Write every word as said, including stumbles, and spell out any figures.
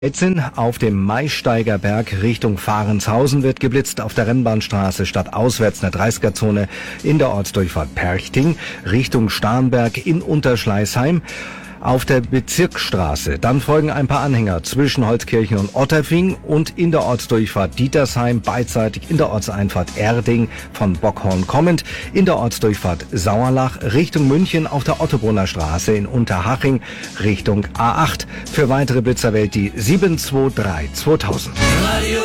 dreizehn auf dem Maisteiger Berg Richtung Fahrenshausen wird geblitzt. Auf der Rennbahnstraße stadtauswärts eine dreißiger-Zone in der Ortsdurchfahrt Perchting Richtung Starnberg in Unterschleißheim. Auf der Bezirksstraße. Dann folgen ein paar Anhänger zwischen Holzkirchen und Otterfing und in der Ortsdurchfahrt Dietersheim, beidseitig in der Ortseinfahrt Erding von Bockhorn kommend, in der Ortsdurchfahrt Sauerlach Richtung München auf der Ottobrunner Straße in Unterhaching Richtung A acht. Für weitere Blitzer wählt die sieben zwei drei zweitausend.